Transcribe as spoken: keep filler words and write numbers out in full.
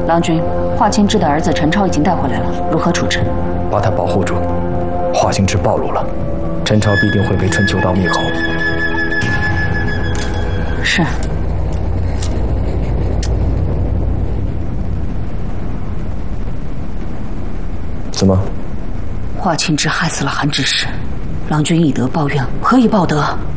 郎君，华清之的儿子陈超已经带回来了，如何处置？ 把他保护住。华清之暴露了，陈超必定会被春秋刀灭口。 是。 怎么？ 华清之害死了韩志士，郎君以德报怨，何以报德？